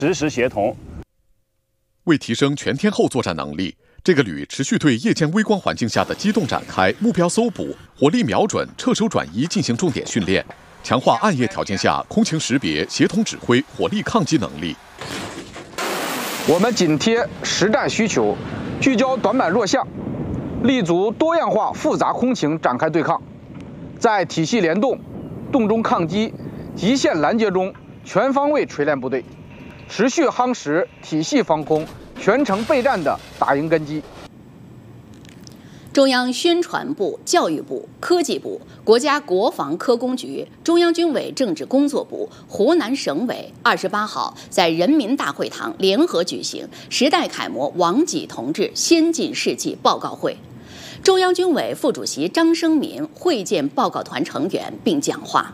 实时协同。 为提升全天候作战能力，这个旅持续对夜间微光环境下的机动展开、目标搜捕、火力瞄准、撤手转移进行重点训练，强化暗夜条件下空情识别、协同指挥、火力抗击能力。 我们紧贴实战需求，聚焦短板弱项，立足多样化复杂空情展开对抗，在体系联动、动中抗击、极限拦截中全方位锤炼部队，持续夯实体系防空、全程备战的打赢根基。 中央宣传部、教育部、科技部、国家国防科工局、中央军委政治工作部、湖南省委28号在人民大会堂联合举行时代楷模王济同志先进事迹报告会。中央军委副主席张生民会见报告团成员并讲话。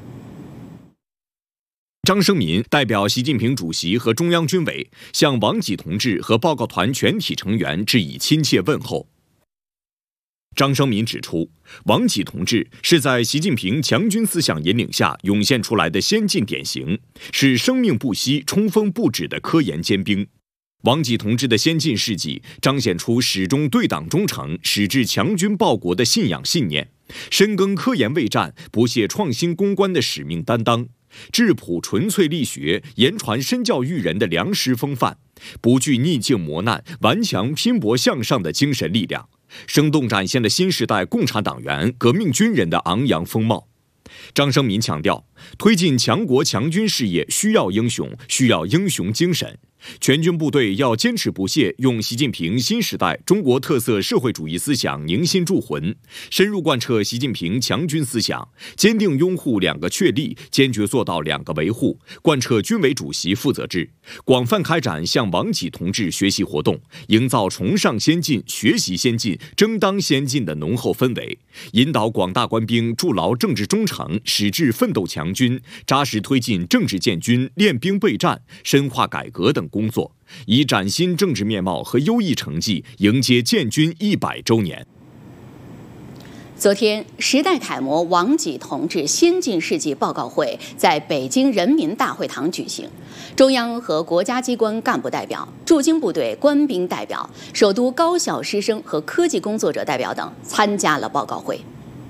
张生民代表习近平主席和中央军委向王济同志和报告团全体成员致以亲切问候。张生民指出，王济同志是在习近平强军思想引领下涌现出来的先进典型，是生命不息、冲锋不止的科研尖兵。王济同志的先进事迹彰显出始终对党忠诚、矢志强军报国的信仰信念，深耕科研卫战、不懈创新攻关的使命担当，质朴纯粹力学、言传身教育人的良师风范，不惧逆境磨难、顽强拼搏向上的精神力量，生动展现了新时代共产党员、革命军人的昂扬风貌。张生民强调，推进强国强军事业需要英雄，需要英雄精神。全军部队要坚持不懈用习近平新时代中国特色社会主义思想凝心铸魂，深入贯彻习近平强军思想，坚定拥护两个确立，坚决做到两个维护，贯彻军委主席负责制，广泛开展向王济同志学习活动，营造崇尚先进、学习先进、争当先进的浓厚氛围，引导广大官兵筑牢政治忠诚，矢志奋斗强军，扎实推进政治建军、练兵备战、深化改革等工作，以崭新政治面貌和优异成绩迎接建军100周年。 昨天，时代楷模王济同志先进事迹报告会在北京人民大会堂举行，中央和国家机关干部代表、驻京部队官兵代表、首都高校师生和科技工作者代表等参加了报告会。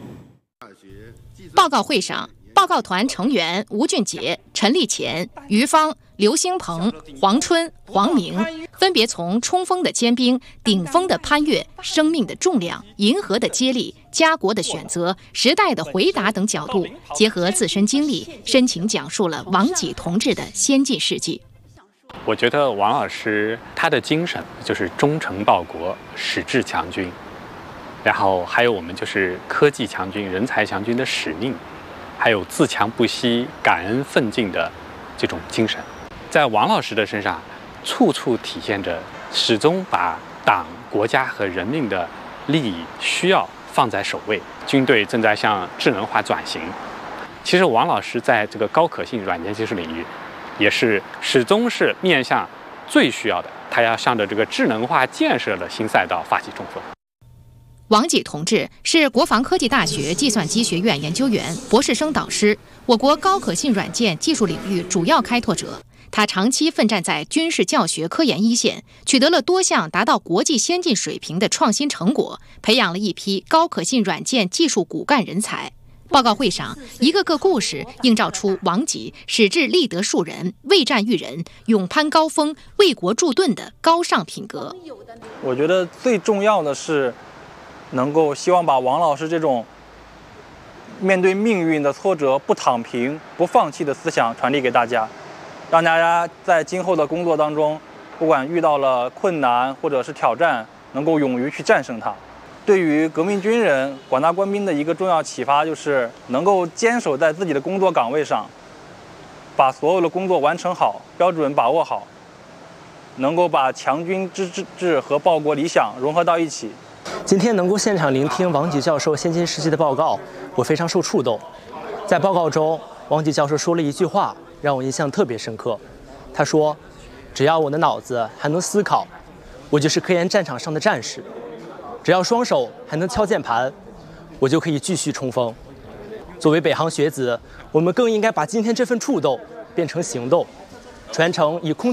报告会上，报告团成员吴俊杰、陈立前、于芳、刘兴鹏、黄春、黄明分别从冲锋的尖兵、顶峰的攀越、生命的重量、银河的接力、家国的选择、时代的回答等角度，结合自身经历，深情讲述了王济同志的先进事迹。 我觉得王老师他的精神就是忠诚报国、矢志强军，然后还有我们就是科技强军、人才强军的使命，还有自强不息、感恩奋进的这种精神，在王老师的身上处处体现着始终把党、国家和人民的利益需要放在首位。军队正在向智能化转型，其实王老师在这个高可信软件技术领域也是始终是面向最需要的，他要向着这个智能化建设的新赛道发起冲锋。 王济同志是国防科技大学计算机学院研究员、博士生导师，我国高可信软件技术领域主要开拓者。他长期奋战在军事教学科研一线，取得了多项达到国际先进水平的创新成果，培养了一批高可信软件技术骨干人才。报告会上，一个个故事映照出王济矢志立德树人、为战育人、勇攀高峰、为国铸盾的高尚品格。 我觉得最重要的是能够希望把王老师这种面对命运的挫折不躺平、不放弃的思想传递给大家，让大家在今后的工作当中，不管遇到了困难或者是挑战，能够勇于去战胜它。对于革命军人、广大官兵的一个重要启发就是能够坚守在自己的工作岗位上，把所有的工作完成好，标准把握好，能够把强军之志和报国理想融合到一起。 今天能够现场聆听王济教授先进事迹的报告，我非常受触动。在报告中，王济教授说了一句话让我印象特别深刻。他说：“只要我的脑子还能思考，我就是科研战场上的战士；只要双手还能敲键盘，我就可以继续冲锋。”作为北航学子，我们更应该把今天这份触动变成行动， 传承以空